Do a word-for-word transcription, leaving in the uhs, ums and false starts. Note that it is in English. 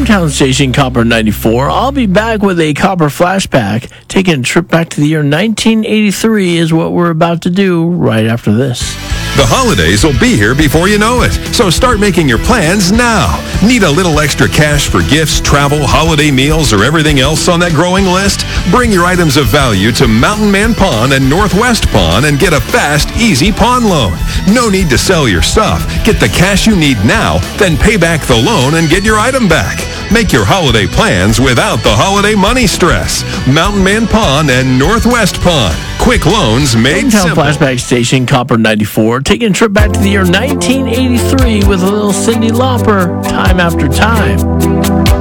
Boomtown Station, Copper ninety-four. I'll be back with a Copper flashback. Taking a trip back to the year nineteen eighty-three is what we're about to do right after this. The holidays will be here before you know it, so start making your plans now. Need a little extra cash for gifts, travel, holiday meals, or everything else on that growing list? Bring your items of value to Mountain Man Pawn and Northwest Pawn and get a fast, easy pawn loan. No need to sell your stuff. Get the cash you need now, then pay back the loan and get your item back. Make your holiday plans without the holiday money stress. Mountain Man Pawn and Northwest Pawn. Quick loans made Boomtown simple. Flashback Station, Copper ninety-four. Taking a trip back to the year nineteen eighty-three with a little Cyndi Lauper, Time After Time.